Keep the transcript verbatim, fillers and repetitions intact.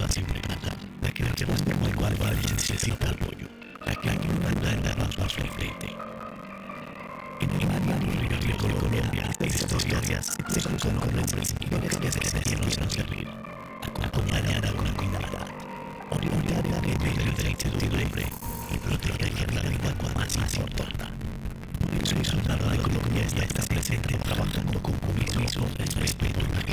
la ciberata, la que la que más como igual vale necesita apoyo, la que hay que mandar a paso al frente. En el área de Colombia, estas historias se son con nombres y historias que se dieron servir, acompañada con la comunidad, orientada en medio de la incertidumbre y proteger la vida cuando más importa. Por eso el soldado de Colombia está presente trabajando con compromiso, respeto y